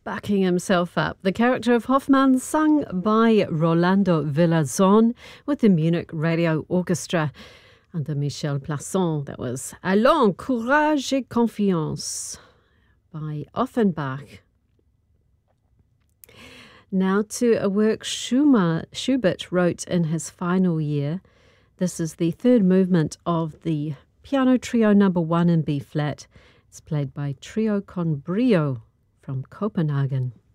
backing himself up. The character of Hoffmann, sung by Rolando Villazon with the Munich Radio Orchestra under Michel Plasson. That was Allons, courage et confiance by Offenbach. Now to a work Schubert wrote in his final year. This is the third movement of the Piano Trio No. 1 in B-flat. It's played by Trio con Brio from Copenhagen.